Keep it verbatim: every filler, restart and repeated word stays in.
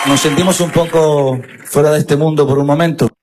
Nos sentimos un poco fuera de este mundo por un momento.